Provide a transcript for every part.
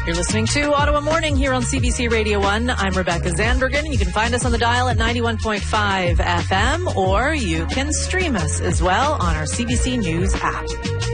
You're listening to Ottawa Morning here on CBC Radio 1. I'm Rebecca Zandbergen. You can find us on the dial at 91.5 FM, or you can stream us as well on our CBC News app.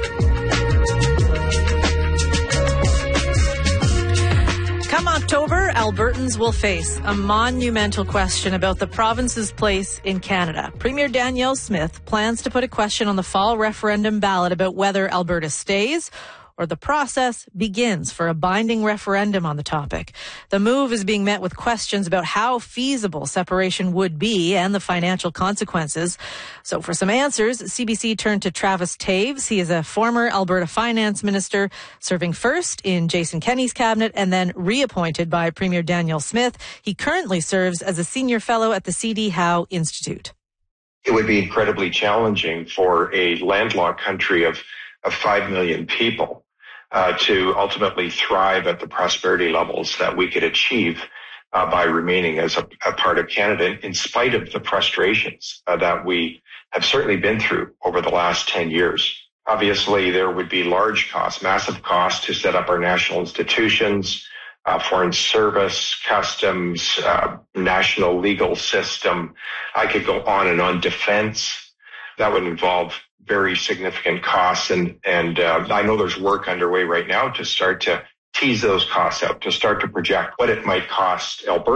Come October, Albertans will face a monumental question about the province's place in Canada. Premier Danielle Smith plans to put a question on the fall referendum ballot about whether Alberta stays or the process begins for a binding referendum on the topic. The move is being met with questions about how feasible separation would be and the financial consequences. So for some answers, CBC turned to Travis Taves. He is a former Alberta finance minister, serving first in Jason Kenney's cabinet and then reappointed by Premier Danielle Smith. He currently serves as a senior fellow at the C.D. Howe Institute. It would be incredibly challenging for a landlocked country of 5 million people to ultimately thrive at the prosperity levels that we could achieve by remaining as a part of Canada, in spite of the frustrations that we have certainly been through over the last 10 years. Obviously, there would be large costs, massive costs to set up our national institutions, foreign service, customs, national legal system. I could go on and on. Defense, that would involve very significant costs, and I know there's work underway right now to start to tease those costs out, to start to project what it might cost Alberta